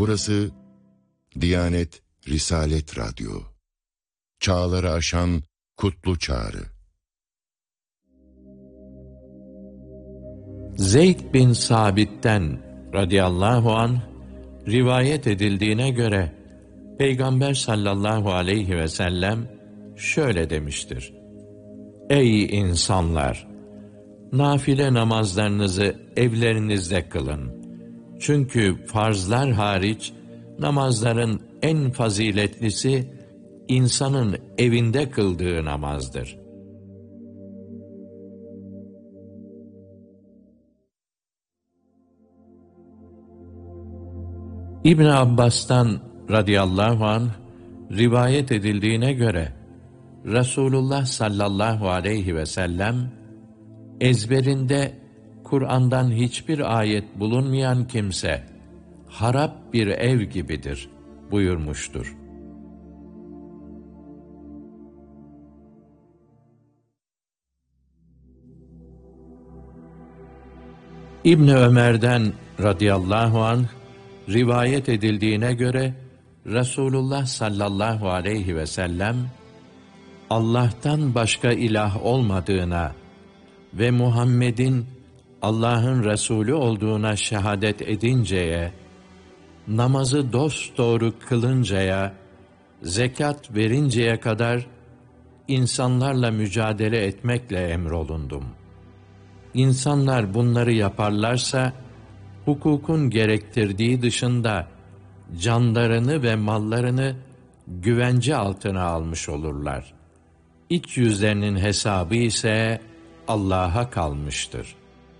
Burası Diyanet Risalet Radyo. Çağları aşan kutlu çağrı. Zeyd bin Sabit'ten radıyallahu anh rivayet edildiğine göre Peygamber sallallahu aleyhi ve sellem şöyle demiştir: Ey insanlar! Nafile namazlarınızı evlerinizde kılın. Çünkü farzlar hariç namazların en faziletlisi insanın evinde kıldığı namazdır. İbn Abbas'tan radıyallahu anh rivayet edildiğine göre Resulullah sallallahu aleyhi ve sellem ezberinde Kur'an'dan hiçbir ayet bulunmayan kimse harap bir ev gibidir buyurmuştur. İbn Ömer'den radıyallahu anh rivayet edildiğine göre Resulullah sallallahu aleyhi ve sellem Allah'tan başka ilah olmadığına ve Muhammed'in Allah'ın Resulü olduğuna şehadet edinceye, namazı dosdoğru kılıncaya, zekat verinceye kadar insanlarla mücadele etmekle emrolundum. İnsanlar bunları yaparlarsa, hukukun gerektirdiği dışında canlarını ve mallarını güvence altına almış olurlar. İç yüzlerinin hesabı ise Allah'a kalmıştır.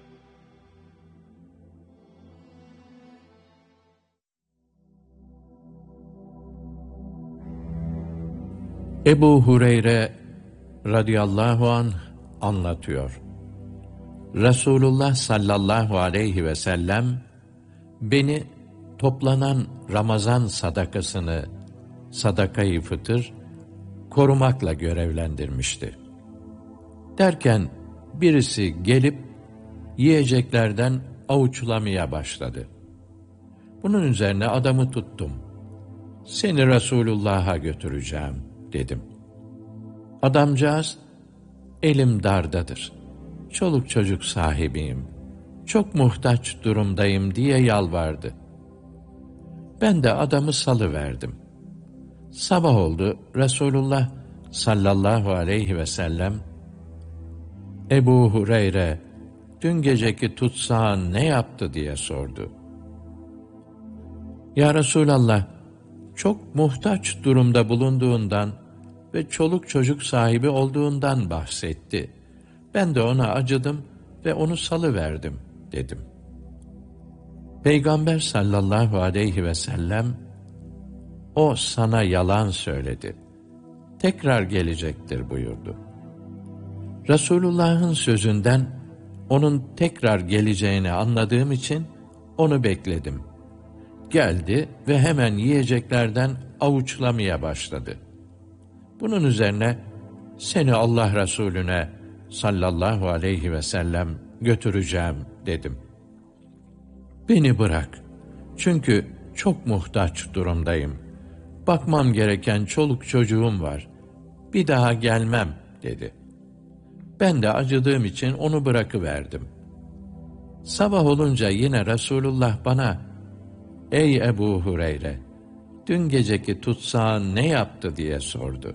Ebu Hureyre radıyallahu anh anlatıyor. Resulullah sallallahu aleyhi ve sellem beni toplanan Ramazan sadakasını, sadakayı fıtır, korumakla görevlendirmişti. Derken birisi gelip yiyeceklerden avuçlamaya başladı. Bunun üzerine adamı tuttum. Seni Resulullah'a götüreceğim dedim. Adamcağız, elim dardadır, çoluk çocuk sahibiyim, çok muhtaç durumdayım diye yalvardı. Ben de adamı salıverdim. Sabah oldu, Resulullah sallallahu aleyhi ve sellem, Ebu Hureyre, dün geceki tutsağın ne yaptı diye sordu. Ya Resulallah, çok muhtaç durumda bulunduğundan ve çoluk çocuk sahibi olduğundan bahsetti. Ben de ona acıdım ve onu salıverdim dedim. Peygamber sallallahu aleyhi ve sellem, o sana yalan söyledi, tekrar gelecektir buyurdu. Resulullah'ın sözünden onun tekrar geleceğini anladığım için onu bekledim. Geldi ve hemen yiyeceklerden avuçlamaya başladı. Bunun üzerine seni Allah Resulüne sallallahu aleyhi ve sellem götüreceğim dedim. Beni bırak. Çünkü çok muhtaç durumdayım. Bakmam gereken çoluk çocuğum var. Bir daha gelmem dedi. Ben de acıdığım için onu bırakıverdim. Sabah olunca yine Resulullah bana, Ey Ebu Hureyre, dün geceki tutsağın ne yaptı diye sordu.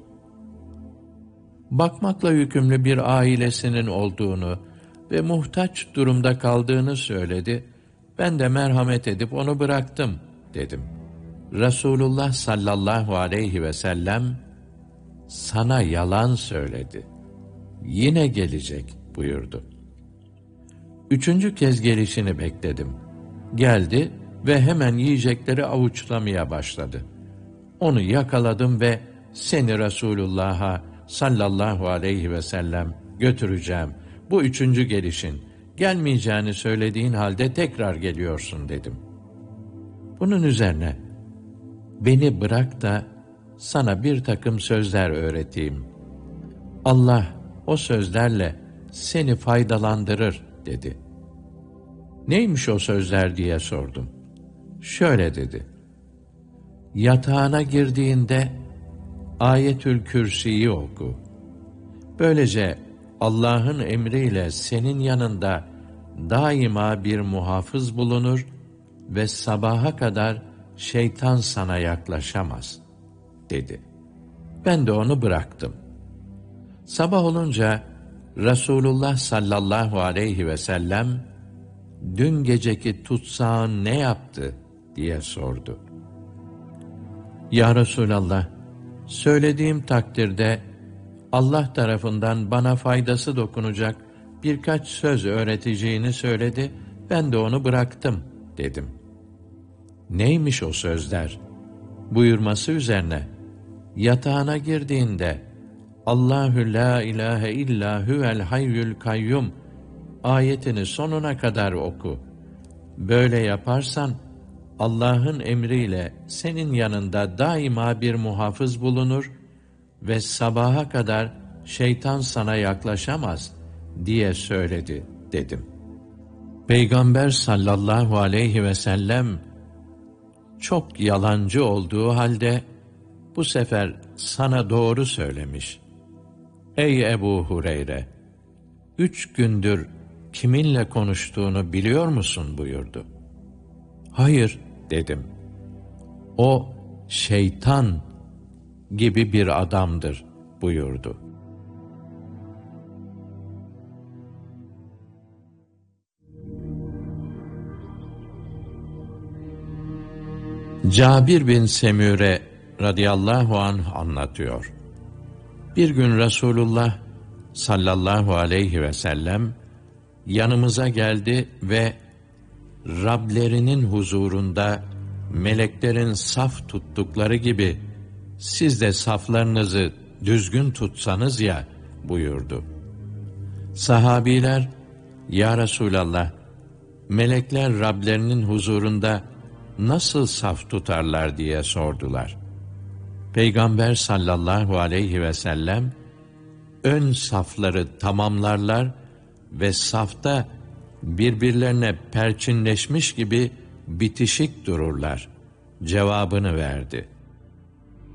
Bakmakla yükümlü bir ailesinin olduğunu ve muhtaç durumda kaldığını söyledi. Ben de merhamet edip onu bıraktım dedim. Resulullah sallallahu aleyhi ve sellem, sana yalan söyledi, yine gelecek buyurdu. Üçüncü kez gelişini bekledim. Geldi ve hemen yiyecekleri avuçlamaya başladı. Onu yakaladım ve seni Resulullah'a sallallahu aleyhi ve sellem götüreceğim. Bu üçüncü gelişin. Gelmeyeceğini söylediğin halde tekrar geliyorsun dedim. Bunun üzerine beni bırak da sana bir takım sözler öğreteyim. Allah o sözlerle seni faydalandırır dedi. Neymiş o sözler diye sordum. Şöyle dedi. yatağına girdiğinde Ayetül Kürsi'yi oku. Böylece Allah'ın emriyle senin yanında daima bir muhafız bulunur ve sabaha kadar şeytan sana yaklaşamaz, dedi. Ben de onu bıraktım. Sabah olunca Resulullah sallallahu aleyhi ve sellem, dün geceki tutsağın ne yaptı diye sordu. Ya Resulallah, söylediğim takdirde Allah tarafından bana faydası dokunacak birkaç söz öğreteceğini söyledi, ben de onu bıraktım, dedim. Neymiş o sözler? Buyurması üzerine, yatağına girdiğinde Allahü la ilahe illa huvel hayyül kayyum ayetini sonuna kadar oku. Böyle yaparsan Allah'ın emriyle senin yanında daima bir muhafız bulunur ve sabaha kadar şeytan sana yaklaşamaz diye söyledi, dedim. Peygamber sallallahu aleyhi ve sellem çok yalancı olduğu halde bu sefer sana doğru söylemiş. Ey Ebu Hureyre! 3 gündür kiminle konuştuğunu biliyor musun buyurdu. Hayır, dedim. O şeytan gibi bir adamdır buyurdu. Cabir bin Semüre radıyallahu anh anlatıyor. Bir gün Resulullah sallallahu aleyhi ve sellem yanımıza geldi ve Rablerinin huzurunda meleklerin saf tuttukları gibi siz de saflarınızı düzgün tutsanız ya buyurdu. Sahabiler, ya Resulallah, melekler Rablerinin huzurunda nasıl saf tutarlar diye sordular. Peygamber sallallahu aleyhi ve sellem, ön safları tamamlarlar ve safta birbirlerine perçinleşmiş gibi bitişik dururlar cevabını verdi.